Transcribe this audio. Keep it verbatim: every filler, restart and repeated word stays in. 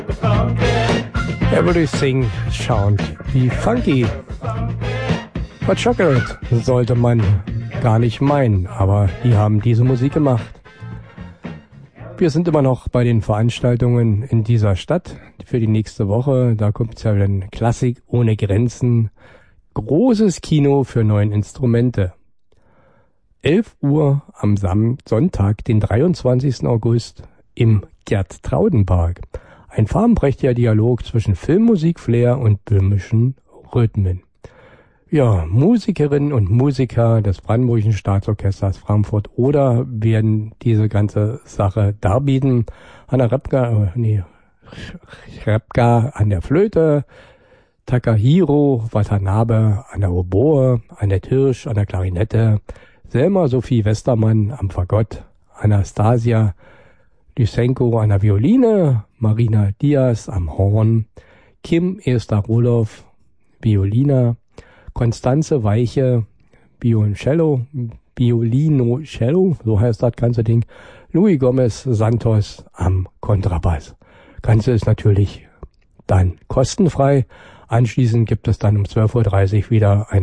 Everything sound wie funky. Hot Chocolate sollte man gar nicht meinen, aber die haben diese Musik gemacht. Wir sind immer noch bei den Veranstaltungen in dieser Stadt für die nächste Woche. Da kommt es ja wieder ein Klassik ohne Grenzen. Großes Kino für neun Instrumente. elf Uhr am Sam- Sonntag, den dreiundzwanzigsten August im Gerd-Traudenpark. Ein farbenprächtiger Dialog zwischen Filmmusik, Flair und böhmischen Rhythmen. Ja, Musikerinnen und Musiker des Brandenburgischen Staatsorchesters Frankfurt oder werden diese ganze Sache darbieten. Hanna Repka, äh, nee, Repka an der Flöte, Takahiro Watanabe an der Oboe, Annette Hirsch an der Klarinette, Selma Sophie Westermann am Fagott, Anastasia Lysenko an der Violine, Marina Diaz am Horn, Kim Esther Roloff, Violina, Konstanze Weiche, Violoncello, Violino-Cello, so heißt das ganze Ding, Louis Gomez Santos am Kontrabass. Ganze ist natürlich dann kostenfrei. Anschließend gibt es dann um zwölf Uhr dreißig wieder eine